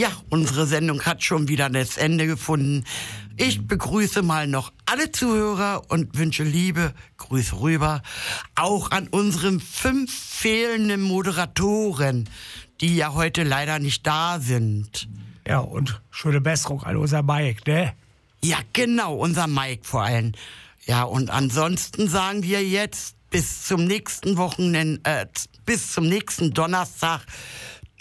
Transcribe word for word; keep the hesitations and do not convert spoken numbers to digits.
Ja, unsere Sendung hat schon wieder das Ende gefunden. Ich begrüße mal noch alle Zuhörer und wünsche liebe Grüße rüber. Auch an unseren fünf fehlenden Moderatoren, die ja heute leider nicht da sind. Ja, und schöne Besserung an unser Mike, ne? Ja, genau, unser Mike vor allem. Ja, und ansonsten sagen wir jetzt bis zum nächsten Wochenende, äh, bis zum nächsten Donnerstag